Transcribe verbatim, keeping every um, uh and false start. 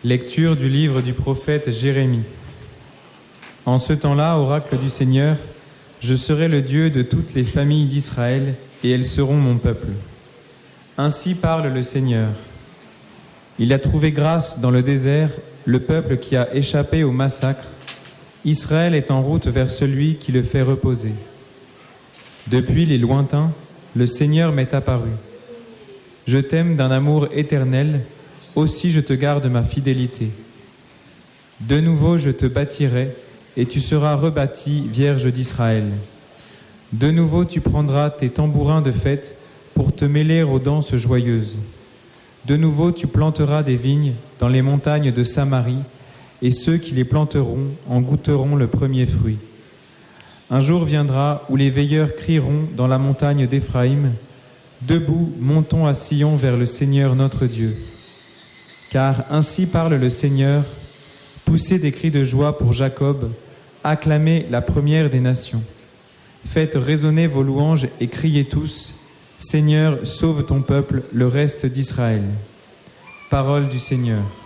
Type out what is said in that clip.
Lecture du livre du prophète Jérémie. En ce temps-là, oracle du Seigneur, je serai le Dieu de toutes les familles d'Israël, et elles seront mon peuple. Ainsi parle le Seigneur. Il a trouvé grâce dans le désert, le peuple qui a échappé au massacre. Israël est en route vers celui qui le fait reposer. Depuis les lointains, le Seigneur m'est apparu. Je t'aime d'un amour éternel, aussi je te garde ma fidélité. De nouveau je te bâtirai, et tu seras rebâtie, Vierge d'Israël. De nouveau tu prendras tes tambourins de fête pour te mêler aux danses joyeuses. De nouveau tu planteras des vignes dans les montagnes de Samarie, et ceux qui les planteront en goûteront le premier fruit. Un jour viendra où les veilleurs crieront dans la montagne d'Éphraïm, « Debout, montons à Sion vers le Seigneur notre Dieu. » Car ainsi parle le Seigneur, poussez des cris de joie pour Jacob, acclamez la première des nations. Faites résonner vos louanges et criez tous, Seigneur, sauve ton peuple, le reste d'Israël. Parole du Seigneur.